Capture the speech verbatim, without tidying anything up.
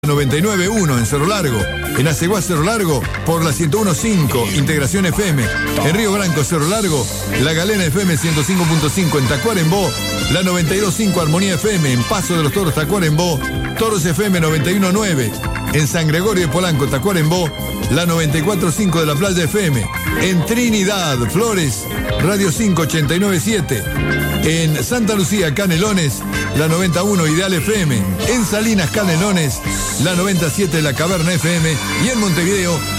noventa y nueve punto uno en Cerro Largo, en Aceguá Cerro Largo por la ciento uno punto cinco Integración F M, en Río Branco Cerro Largo, La Galena F M ciento cinco punto cinco en Tacuarembó, la noventa y dos punto cinco Armonía F M en Paso de los Toros Tacuarembó, Toros F M noventa y uno punto nueve en San Gregorio de Polanco Tacuarembó, la noventa y cuatro punto cinco de La Playa F M, en Trinidad Flores, Radio cinco ochenta y nueve punto siete, en Santa Lucía Canelones, la noventa y uno Ideal F M, en Salinas Canelones, la noventa y siete La Caverna F M y en Montevideo